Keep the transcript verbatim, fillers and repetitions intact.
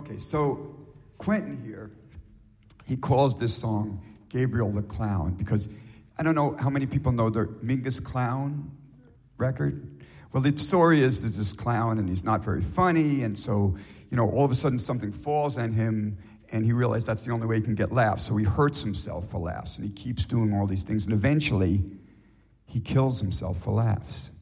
Okay, so Quentin here, he calls this song Gabriel the Clown because I don't know how many people know the Mingus Clown record. Well, the story is there's this clown and he's not very funny, and so, you know, all of a sudden something falls on him and he realized that's the only way he can get laughs. So he hurts himself for laughs and he keeps doing all these things and eventually he kills himself for laughs.